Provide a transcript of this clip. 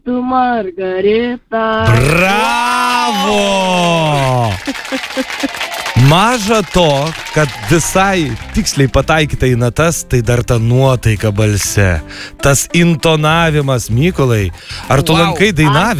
tu Margarita. Bravo! Maža to, kad visai tiksliai pataikyta į natas, tai dar ta nuotaika balse. Tas intonavimas, Mykolai. Ar tu lankai dainavimą?